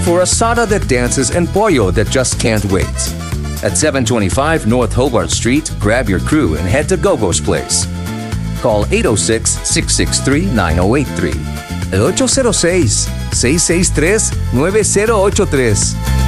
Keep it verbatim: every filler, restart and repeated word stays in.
for asada that dances and pollo that just can't wait. At seven twenty-five North Hobart Street, grab your crew and head to Gogo's Place. Call eight oh six, six six three, nine oh eight three. El ocho cero seis, seis seis tres, nueve cero ocho tres.